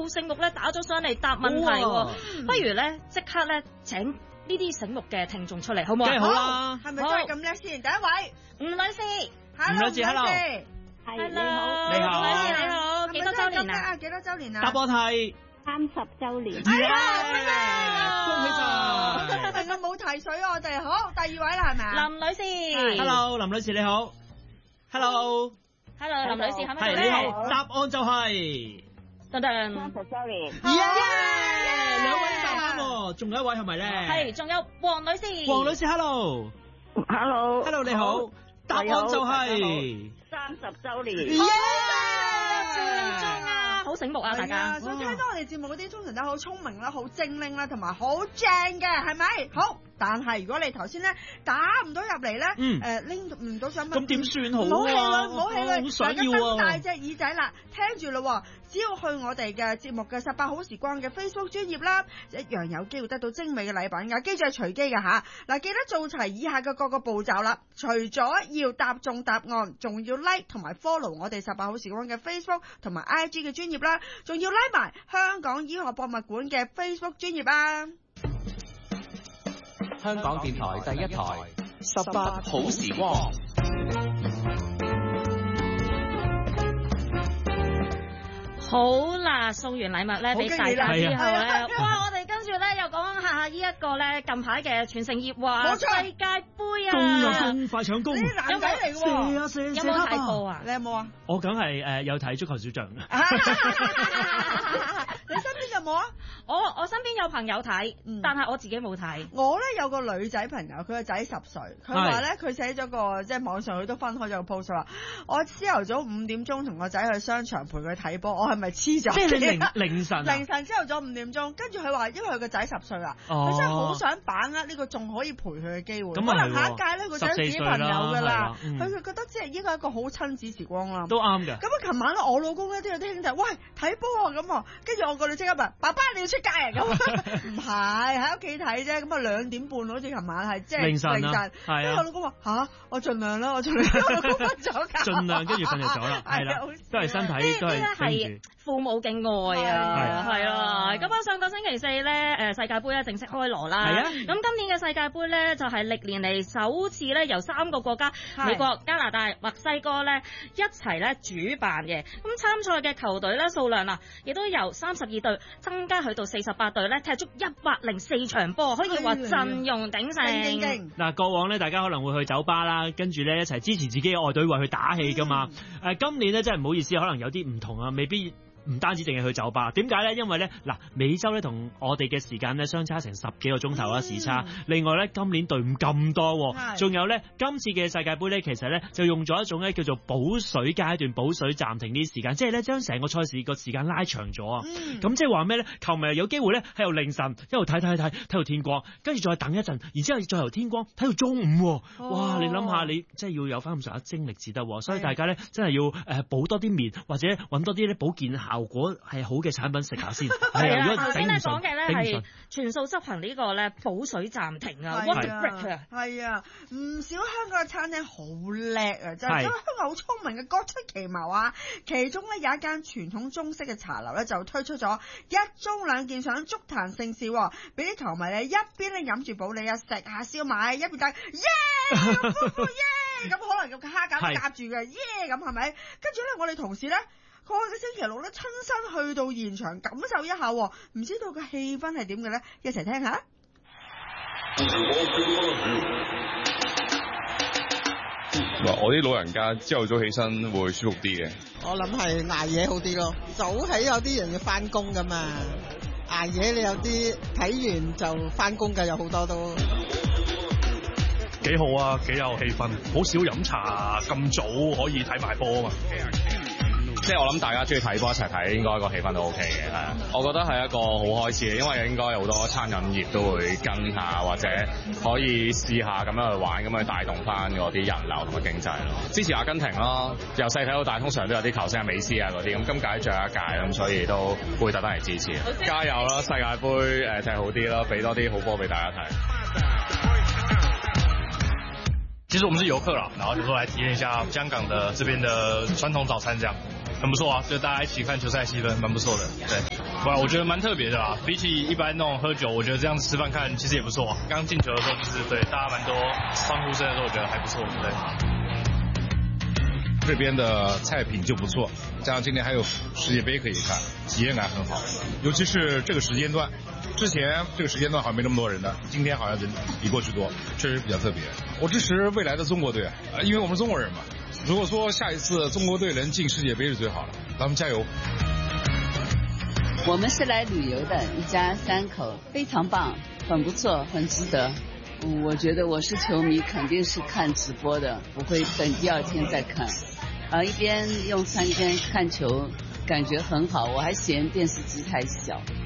好醒目咧，打咗上嚟答問題喎。不如咧即刻咧請呢啲醒目嘅聽眾出嚟，好唔好啊？ 梗係好啦， 係咪真係咁叻先？第一位， 吳女士， 吳女士，hello， 係你好， 你好， 吳女士你好，幾多周年啊？ 幾多周年啊？ 答案係 30周年。 哎呀， 恭喜晒！ 明我冇提水我哋，好，第二位啦係咪啊？ 林女士 ，hello，林女士你好 ，hello， ，hello， 林女士係咪係你好，答案就係噔噔， 30周年。 耶，兩位答啱喎，仲有一位係咪咧？ 係，仲有黃女士， 黃女士 ，hello，hello， 你好，答案就係 30周年。 耶， 好醒目啊！大家， 所以聽到我哋節目嗰啲通常都好聰明啦，好精靈啦，同埋好正嘅，係咪？好，但係如果你頭先咧打唔到入嚟咧，拎唔到獎品， 咁點算好啊？ 唔好氣餒，唔好氣餒， 好想要啊！ 大家瞪大隻耳仔啦，聽住咯，只要去我哋嘅節目嘅18好時光嘅 Facebook 專頁啦，一樣有機會得到精美嘅禮品噶，記住係隨機嘅吓。嗱，記得做齊以下嘅各個步驟啦，除咗要答中答案，仲要 like 同埋 follow 我哋18好時光嘅 Facebook 同埋 IG 嘅專頁啦，仲要 like 埋香港醫學博物館嘅 Facebook 專頁啊！ 香港電台第一台18好時光。 好啦，送完禮物咧俾大家之後咧，哇！我哋跟住咧又講下呢一個咧近排嘅全城熱話世界盃啊！ 攻啊攻，快搶攻！ 你啲男仔嚟喎， 射有冇睇過啊？ 你有冇啊？ 我梗係有睇足球小將。 你身邊有冇啊？ 我身邊有朋友睇，但係我自己冇睇。 我咧有個女仔朋友，佢個仔10歲，佢話咧佢寫咗個即係網上佢都分開咗個 post 話，我朝頭早5點鐘同個仔去商場陪佢睇波，我係咪黐咗？ 即係你凌晨凌晨朝頭早5點鐘，跟住佢話因為佢個仔10歲啦，佢真係好想把握呢個仲可以陪佢嘅機會。可能下一屆咧個仔自己朋友㗎啦，佢覺得即係應該係一個好親子時光啦。 都啱㗎。 咁啊，琴晚我老公咧都有啲兄弟，喂睇波啊咁啊，跟住我個女即刻問爸爸你要出街啊咁，唔係喺屋企睇啫，咁啊2點半好似琴晚係即係凌晨，跟住我老公話吓，我盡量啦，我盡量，我老公瞓咗覺， 盡量跟住瞓咗啦，係啦，都係身體都係父母嘅愛啊，係啦。咁啊，上個星期四咧，世界盃咧正式開鑼啦。係啊。咁今年嘅世界盃咧就係歷年嚟首次咧由3個國家，美國、加拿大、墨西哥咧一齊咧主辦嘅。咁參賽嘅球隊咧數量啊，亦都由32隊增加去到48隊咧，踢足104場波，可以話陣容鼎盛。 嗱，過往咧大家可能會去酒吧啦，跟住咧一齊支持自己嘅愛隊為佢打氣噶嘛。今年咧真係唔好意思，可能有啲唔同啊，未必。唔單止淨係去酒吧，點解咧？因為咧，嗱，美洲咧同我哋嘅時間咧相差成10幾個鐘頭啦時差。另外咧，今年隊伍咁多，仲有咧，今次嘅世界盃咧，其實咧就用咗一種咧叫做補水階段、補水暫停啲時間，即係咧將成個賽事個時間拉長咗啊！咁即係話咩咧？球迷有機會咧喺度凌晨一路睇到天光，跟住再等一陣，然之後再由天光睇到中午。哇！你諗下，你即係要有翻咁上下精力至得，所以大家咧真係要補多啲麵，或者揾多啲咧保健效果係好嘅產品食下先。係啊，頭先咧講嘅咧係全數執行呢個咧補水暫停啊 ，water break 啊。係啊，唔少香港嘅餐廳好叻啊，就係香港好聰明嘅各出奇謀啊。其中咧有一間傳統中式嘅茶樓咧就推出咗一盅2件上足壇盛事，俾啲球迷咧一邊咧飲住保利啊，食下燒賣，一邊等耶咁可能個蝦餃夾住嘅耶咁係咪？跟住咧我哋同事咧。過去嘅星期六咧，親身去到現場感受一下，唔知道個氣氛係點嘅咧，一齊聽下。 我啲老人家朝頭早起身會舒服啲嘅。 我諗係捱夜好啲咯，早起有啲人要翻工噶嘛，捱夜你有啲睇完就翻工嘅，有好多都。 幾好啊，幾有氣氛，好少飲茶咁早可以睇埋波啊嘛。 即係我諗大家中意睇波一齊睇，應該個氣氛都 OK 嘅。係啊，我覺得係一個好開始嘅，因為應該有好多餐飲業都會跟下，或者可以試下咁樣去玩，咁去帶動翻嗰啲人流同埋經濟咯。支持阿根廷咯，由細睇到大，通常都有啲球星係美斯啊嗰啲，咁今屆最後一屆咁，所以都會特登嚟支持。加油啦！世界盃踢好啲咯，俾多啲好波俾大家睇。 其實我們是遊客啦，然後就說來體驗一下香港的這邊的傳統早餐，這樣很不錯啊！就大家一起看球賽氣氛，蠻不錯的。對。 哇，我觉得蛮特别的啦，比起一般那种喝酒，我觉得这样吃饭看其实也不错。刚进球的时候就是对大家蛮多欢呼声的时候，我觉得还不错，对。 这边的菜品就不错，加上今年还有世界杯可以看，体验感很好，尤其是这个时间段。之前这个时间段好像没那么多人的，今天好像人比过去多，确实比较特别。我支持未来的中国队，因为我们中国人嘛。如果说下一次中国队能进世界杯是最好的，咱们加油。 我们是来旅游的，一家3口，非常棒，很不错，很值得。我觉得我是球迷，肯定是看直播的，不会等第2天再看。一边用3根看球，感觉很好。我还嫌电视机太小。